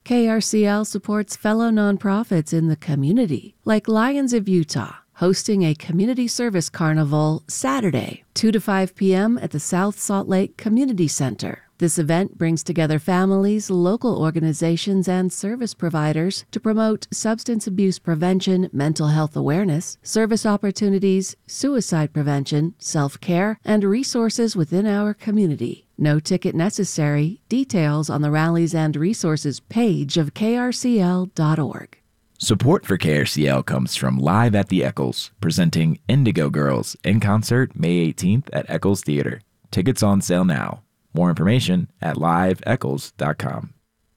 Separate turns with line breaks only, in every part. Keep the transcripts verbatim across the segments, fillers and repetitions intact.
K R C L supports fellow nonprofits in the community, like Lions of Utah, hosting a community service carnival Saturday, two to five p.m. at the South Salt Lake Community Center. This event brings together families, local organizations, and service providers to promote substance abuse prevention, mental health awareness, service opportunities, suicide prevention, self-care, and resources within our community. No ticket necessary. Details on the Rallies and Resources page of K R C L dot org.
Support for K R C L comes from Live at the Eccles, presenting Indigo Girls in concert May eighteenth at Eccles Theater. Tickets on sale now. More information at live eccles dot com.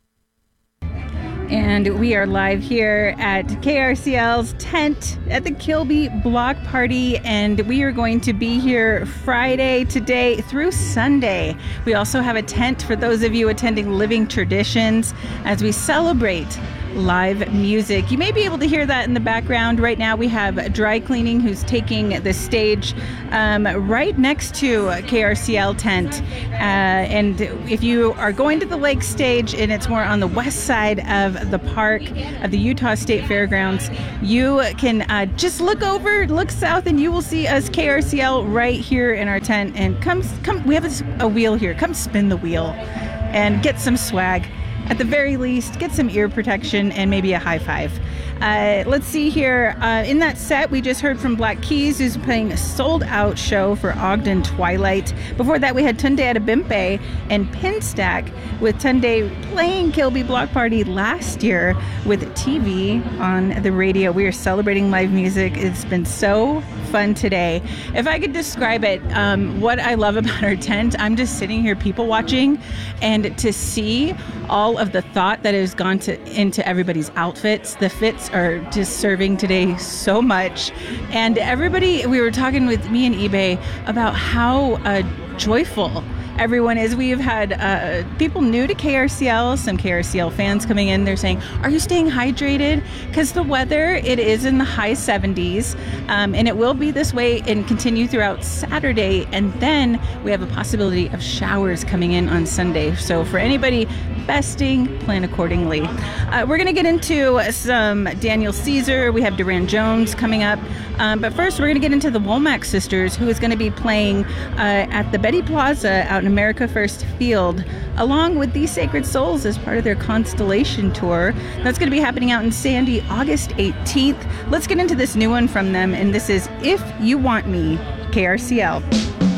And we are live here at K R C L's tent at the Kilby Block Party, and we are going to be here Friday today through Sunday. We also have a tent for those of you attending Living Traditions as we celebrate live music. You may be able to hear that in the background. Right now we have Dry Cleaning, who's taking the stage um, right next to K R C L tent. Uh, and if you are going to the lake stage, and it's more on the west side of the park of the Utah State Fairgrounds, you can uh, just look over, look south, and you will see us, K R C L, right here in our tent. And come, come, we have a, a wheel here. Come spin the wheel and get some swag. At the very least, get some ear protection and maybe a high five. Uh, let's see here. Uh, in that set, we just heard from Black Keys, who's playing a sold-out show for Ogden Twilight. Before that, we had Tunde Adebimpe and Pinstack, with Tunde playing Kilby Block Party last year with T V on the radio. We are celebrating live music. It's been so fun today. If I could describe it, um, what I love about our tent, I'm just sitting here people watching, and to see all of the thought that has gone to into everybody's outfits. The fits are just serving today so much. And everybody, we were talking with me and eBay about how uh, joyful everyone is. We've had uh, people new to K R C L, some K R C L fans coming in. They're saying, are you staying hydrated? Because the weather, it is in the high seventies, um, and it will be this way and continue throughout Saturday. And then we have a possibility of showers coming in on Sunday. So for anybody besting, plan accordingly. Uh, we're going to get into some Daniel Caesar. We have Duran Jones coming up. Um, but first, we're going to get into the Womack Sisters, who is going to be playing uh, at the Betty Plaza out in America First Field, along with the Sacred Souls as part of their Constellation Tour. That's going to be happening out in Sandy August eighteenth. Let's get into this new one from them, and this is If You Want Me, K R C L.